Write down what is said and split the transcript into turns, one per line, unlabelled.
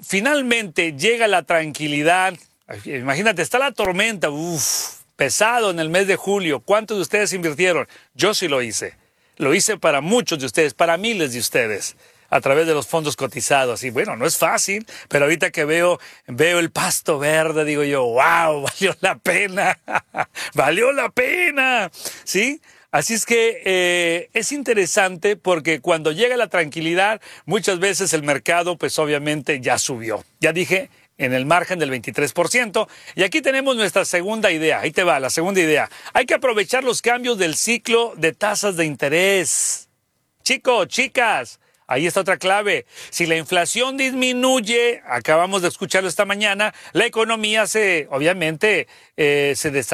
finalmente llega la tranquilidad, imagínate, está la tormenta, pesado en el mes de julio. ¿Cuántos de ustedes invirtieron? Yo sí lo hice. Lo hice para muchos de ustedes, para miles de ustedes, a través de los fondos cotizados. Y bueno, no es fácil, pero ahorita que veo el pasto verde, digo yo, wow, valió la pena, valió la pena, ¿sí? Así es que es interesante porque cuando llega la tranquilidad, muchas veces el mercado, pues obviamente ya subió. Ya dije, en el margen del 23%. Y aquí tenemos nuestra segunda idea. Ahí te va, la segunda idea. Hay que aprovechar los cambios del ciclo de tasas de interés. Chicos, chicas, ahí está otra clave. Si la inflación disminuye, acabamos de escucharlo esta mañana, la economía obviamente se desarrolla.